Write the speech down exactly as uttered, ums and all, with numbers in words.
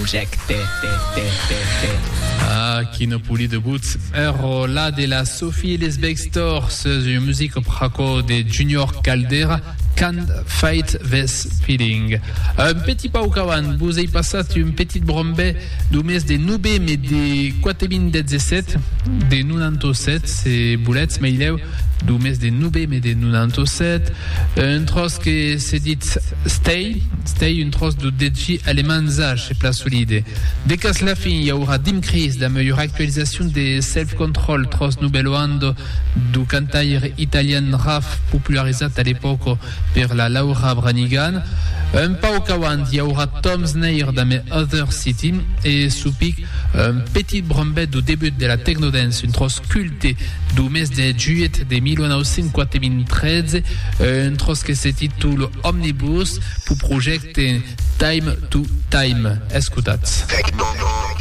projecte. Ah, Kino Puli de Boots. Ero là de la Sophie Lesbek Stores, une musique praco de Junior Caldera. Can't Fight This Feeling. Un petit paukawan, vous avez passé une petite brombée du mes de Noubé, mais des quatre-vingt dix-sept, des quatre-vingt-dix-sept, c'est boulettes, mais il est du mes de Noubé, mais des quatre-vingt-dix-sept. Un trosse qui s'est dit Stay, Stay, une trosse de D J allemand, c'est place solide. Dès qu'à la fin, il y aura Dim Chris, la meilleure actualisation des self-control, trosse Noubelwando, du cantaire italien Raf, popularisé à l'époque per la Laura Branigan. Un paukawan, il y aura Tom Snair dans mes Other City et Soupik, un petit brombet du début de la technodance, une trosse culte du mes de juillet de mille neuf cent quatre-vingt-treize, un trosse qui s'intitule Omnibus pour projeter Time to Time. Escutat.